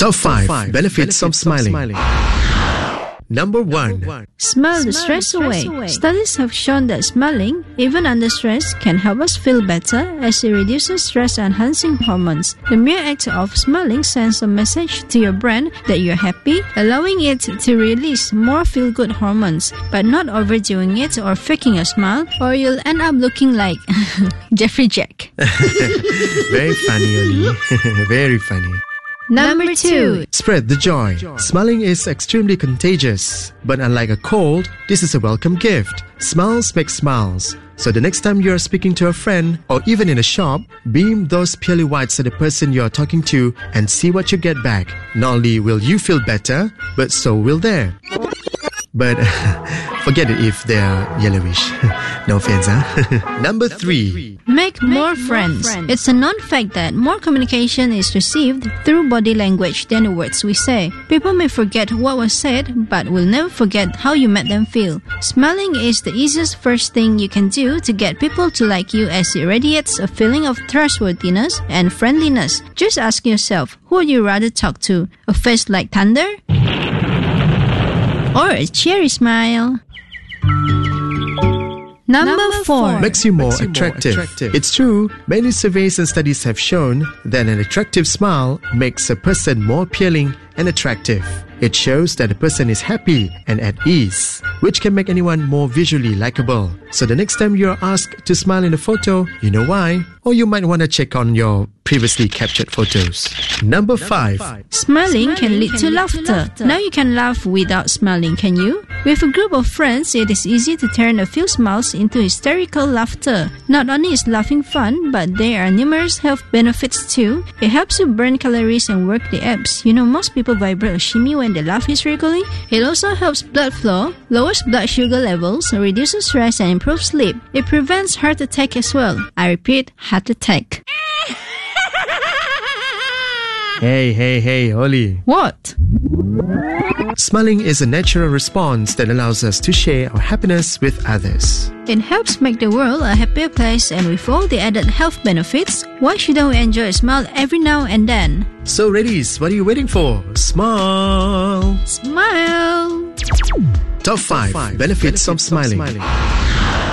Top 5 benefits of smiling. Number 1. Smile the stress away. Studies have shown that smiling, even under stress, can help us feel better as it reduces stress-enhancing hormones. The mere act of smiling sends a message to your brain that you're happy, allowing it to release more feel-good hormones. But not overdoing it or faking a smile, or you'll end up looking like Jeffrey Jack. Very funny, Oli. Very funny. Number 2. Spread the joy. Smiling is extremely contagious, but unlike a cold, this is a welcome gift. Smiles make smiles. So the next time you're speaking to a friend or even in a shop, beam those pearly whites at the person you're talking to and see what you get back. Not only will you feel better, but so will they. But forget it if they're yellowish. No offense, huh? Number 3. Make more friends. It's a known fact that more communication is received through body language than the words we say. People may forget what was said, but will never forget how you made them feel. Smiling is the easiest first thing you can do to get people to like you, as it radiates a feeling of trustworthiness and friendliness. Just ask yourself, who would you rather talk to? A face like thunder? Or a cheery smile? Number 4. Makes you more attractive. It's true, many surveys and studies have shown that an attractive smile makes a person more appealing and attractive. It shows that a person is happy and at ease, which can make anyone more visually likable. So the next time you're asked to smile in a photo, you know why. Or you might want to check on your previously captured photos. Number 5. Smiling can lead to laughter. Now you can laugh without smiling, can you? With a group of friends, it is easy to turn a few smiles into hysterical laughter. Not only is laughing fun, but there are numerous health benefits too. It helps you burn calories and work the abs. You know, most people vibrate or shimmy when they laugh hysterically. It also helps blood flow, lowers blood sugar levels, reduces stress, and improves sleep. It prevents heart attack as well. I repeat, heart attack. Hey, Oli. What? Smiling is a natural response that allows us to share our happiness with others. It helps make the world a happier place, and with all the added health benefits, why shouldn't we enjoy a smile every now and then? So ladies, what are you waiting for? Smile! Smile! Top 5 benefits of smiling.